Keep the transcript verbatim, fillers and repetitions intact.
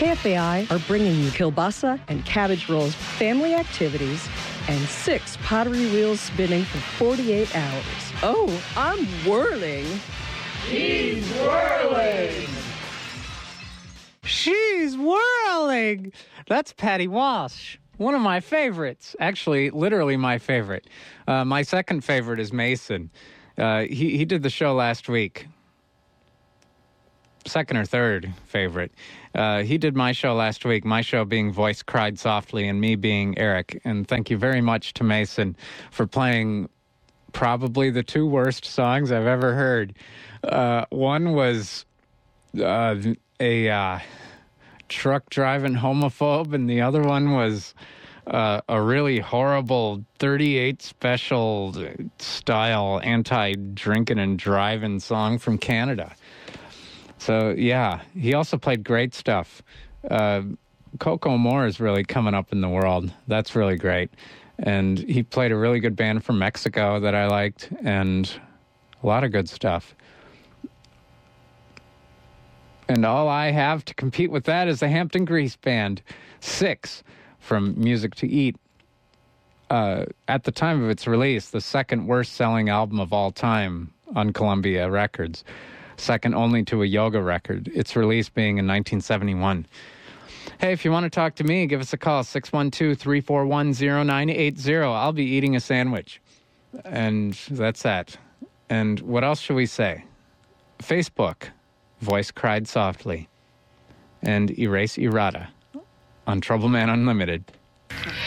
K F A I are bringing you kielbasa and cabbage rolls, family activities, and six pottery wheels spinning for forty-eight hours. Oh, I'm whirling. She's whirling. She's whirling. That's Patty Walsh. One of my favorites. Actually, literally my favorite. Uh, my second favorite is Mason. Uh, he, he did the show last week. Second or third favorite. Uh, he did my show last week, my show being Voice Cried Softly and me being Eric. And thank you very much to Mason for playing probably the two worst songs I've ever heard. Uh, one was uh, a uh, truck driving homophobe, and the other one was uh, a really horrible thirty-eight special style anti-drinking and driving song from Canada. So, yeah, he also played great stuff. Uh, Coco Moore is really coming up in the world. That's really great. And he played a really good band from Mexico that I liked, and a lot of good stuff. And all I have to compete with that is the Hampton Grease Band, Six, from Music to Eat. Uh, at the time of its release, the second worst-selling album of all time on Columbia Records. Second only to a yoga record, its release being in nineteen seventy-one. Hey, if you want to talk to me, give us a call, six one two, three four one, zero nine eight zero. I'll be eating a sandwich. And that's that. And what else should we say? Facebook, Voice Cried Softly, and Erase Errata on Trouble Man Unlimited.